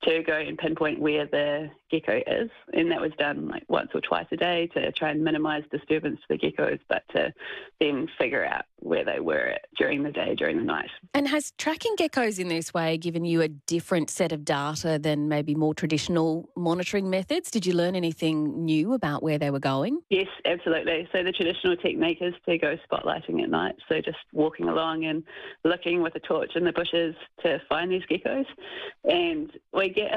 to go and pinpoint where the gecko is, and that was done like once or twice a day to try and minimise disturbance to the geckos, but to then figure out where they were during the day, during the night. And has tracking geckos in this way given you a different set of data than maybe more traditional monitoring methods? Did you learn anything new about where they were going? Yes, absolutely. So the traditional technique is to go spotlighting at night, so just walking along and looking with a torch in the bushes to find these geckos. And we get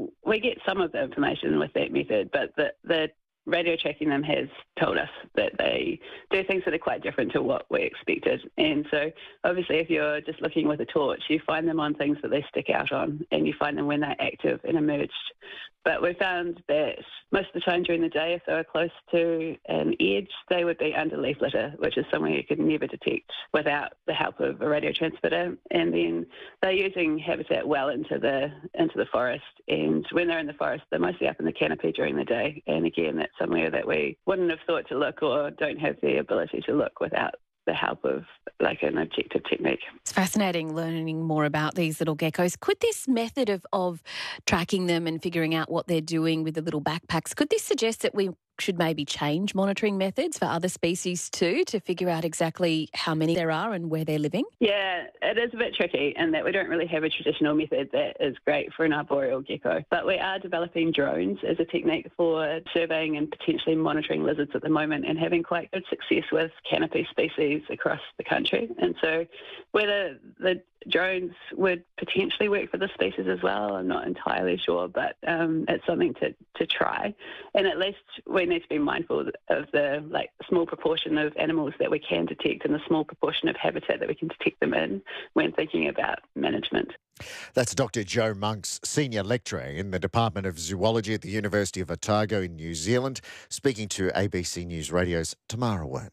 some of the information with that method, but the radio tracking them has told us that they do things that are quite different to what we expected. And so obviously if you're just looking with a torch, you find them on things that they stick out on, and you find them when they're active and emerged. But we found that most of the time during the day, if they were close to an edge, they would be under leaf litter, which is somewhere you could never detect without the help of a radio transmitter. And then they're using habitat well into the forest. And when they're in the forest, they're mostly up in the canopy during the day. And again, that's somewhere that we wouldn't have thought to look, or don't have the ability to look without the help of like an objective technique. It's fascinating learning more about these little geckos. Could this method of tracking them and figuring out what they're doing with the little backpacks, could this suggest that we should maybe change monitoring methods for other species too, to figure out exactly how many there are and where they're living? Yeah, it is a bit tricky in that we don't really have a traditional method that is great for an arboreal gecko, but we are developing drones as a technique for surveying and potentially monitoring lizards at the moment, and having quite good success with canopy species across the country. And so whether the drones would potentially work for this species as well, I'm not entirely sure, but it's something to try. And at least we need to be mindful of the small proportion of animals that we can detect and the small proportion of habitat that we can detect them in when thinking about management. That's Dr. Jo Monks, Senior Lecturer in the Department of Zoology at the University of Otago in New Zealand, speaking to ABC News Radio's Tamara Wern.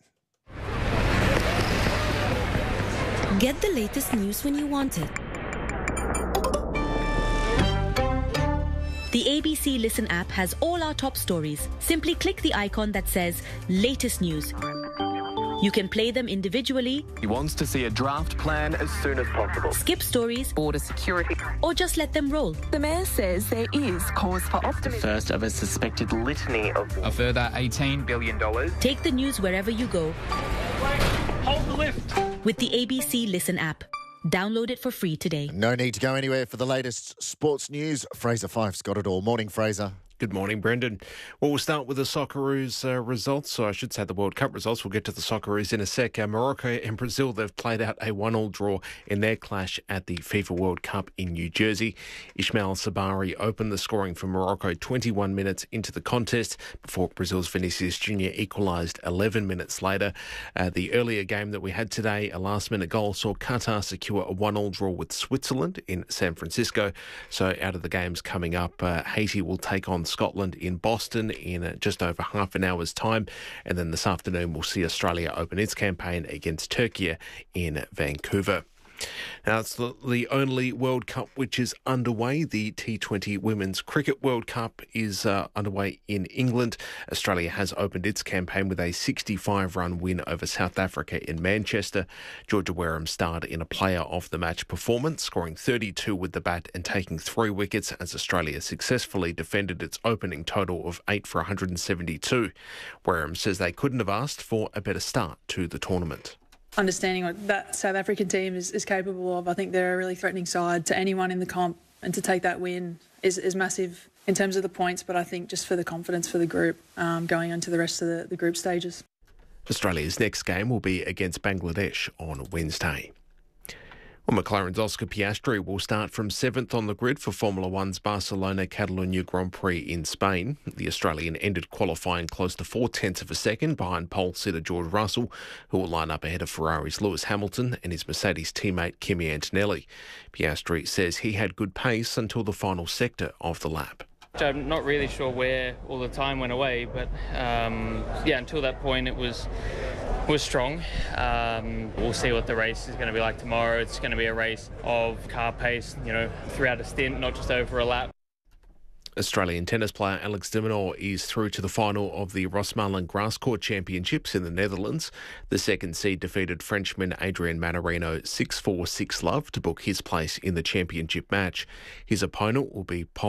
Get the latest news when you want it. The ABC Listen app has all our top stories. Simply click the icon that says Latest News. You can play them individually. He wants to see a draft plan as soon as possible. Skip stories. Border security. Or just let them roll. The Mayor says there is cause for optimism. First of a suspected litany of... A further $18 billion. Take the news wherever you go. Hold the lift. With the ABC Listen app. Download it for free today. No need to go anywhere for the latest sports news. Fraser Fife's got it all. Morning, Fraser. Good morning, Brendan. Well, we'll start with the Socceroos results. So I should say the World Cup results. We'll get to the Socceroos in a sec. Morocco and Brazil, they've played out a 1-1 draw in their clash at the FIFA World Cup in New Jersey. Ismail Sabari opened the scoring for Morocco 21 minutes into the contest before Brazil's Vinicius Junior equalised 11 minutes later. The earlier game that we had today, a last-minute goal, saw Qatar secure a 1-1 draw with Switzerland in San Francisco. So out of the games coming up, Haiti will take on Scotland in Boston in just over half an hour's time. And then this afternoon, we'll see Australia open its campaign against Turkey in Vancouver. Now, it's the only World Cup which is underway. The T20 Women's Cricket World Cup is underway in England. Australia has opened its campaign with a 65-run win over South Africa in Manchester. Georgia Wareham starred in a player of the match performance, scoring 32 with the bat and taking 3 wickets as Australia successfully defended its opening total of 8 for 172. Wareham says they couldn't have asked for a better start to the tournament. Understanding what that South African team is capable of, I think they're a really threatening side to anyone in the comp, and to take that win is massive in terms of the points, but I think just for the confidence for the group going on to the rest of the group stages. Australia's next game will be against Bangladesh on Wednesday. Well, McLaren's Oscar Piastri will start from 7th on the grid for Formula One's Barcelona-Catalunya Grand Prix in Spain. The Australian ended qualifying close to 0.4 of a second behind pole sitter George Russell, who will line up ahead of Ferrari's Lewis Hamilton and his Mercedes teammate Kimi Antonelli. Piastri says he had good pace until the final sector of the lap. I'm not really sure where all the time went away, but until that point it was strong. We'll see what the race is going to be like tomorrow. It's going to be a race of car pace, throughout a stint, not just over a lap. Australian tennis player Alex de Minaur is through to the final of the Rosmalen Grasscourt Championships in the Netherlands. The second seed defeated Frenchman Adrian Manarino 6-4, 6-love to book his place in the championship match. His opponent will be